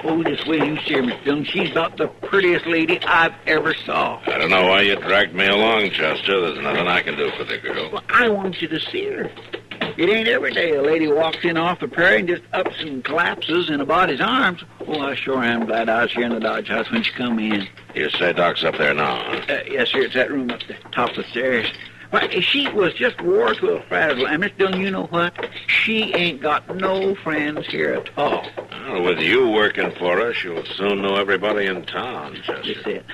Oh, just wait till you see her, Miss Dillon. She's about the prettiest lady I've ever saw. I don't know why you dragged me along, Chester. There's nothing I can do for the girl. Well, I want you to see her. It ain't every day a lady walks in off the prairie and just ups and collapses in a body's arms. Oh, I sure am glad I was here in the Dodge House when she come in. You say Doc's up there now, huh? Yes, sir. It's that room up the top of the stairs. Why, she was just wore to a frazzle. And, Miss Dillon, you know what? She ain't got no friends here at all. Well, with you working for her, she'll soon know everybody in town, Chester. That's it.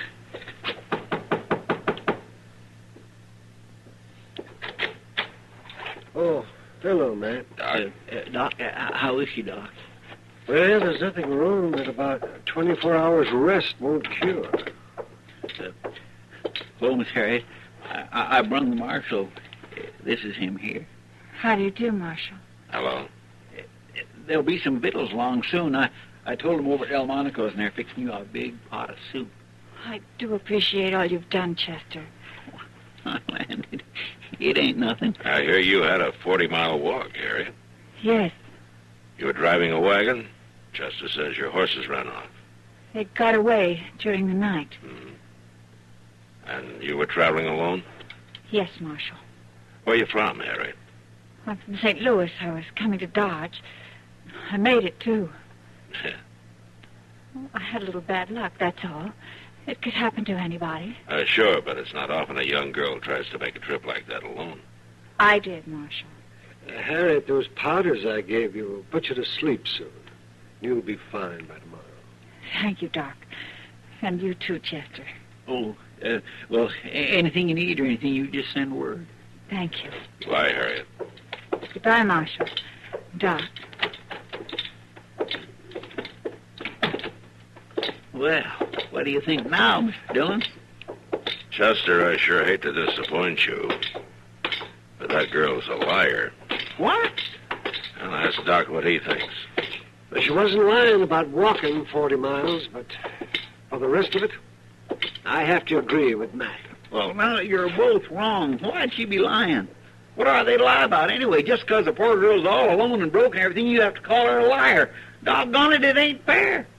Oh, hello, man. Doc? Doc, how is she, Doc? Well, there's nothing wrong that about 24 hours rest won't cure. Hello, Miss Harriet. I brung the marshal. This is him here. How do you do, Marshal? Hello. There'll be some victuals along soon. I told them over at Delmonico's, and they're fixing you a big pot of soup. I do appreciate all you've done, Chester. Land, it ain't nothing. I hear you had a 40-mile walk, Harriet. Yes, You were driving a wagon? Chester says your horses ran off. they got away during the night. And you were traveling alone? Yes, Marshal. Where are you from, Harriet? I'm from St. Louis. I was coming to Dodge. I made it, too. Well, I had a little bad luck, that's all. It could happen to anybody. Sure, but it's not often a young girl tries to make a trip like that alone. I did, Marshal. Harriet, those powders I gave you will put you to sleep soon. You'll be fine by tomorrow. Thank you, Doc. And you too, Chester. Oh, well, anything you need or anything, you just send word. Thank you. Goodbye, Harriet. Goodbye, Marshal. Doc. Well, what do you think now, Mr. Dillon? Chester, I sure hate to disappoint you, but that girl's a liar. What? I'll ask Doc what he thinks. Well, she wasn't lying about walking 40 miles, but for the rest of it, I have to agree with Matt. Well, now you're both wrong. Why'd she be lying? What are they to lie about anyway? Just 'cause the poor girl's all alone and broke and everything, you have to call her a liar. Doggone it, it ain't fair.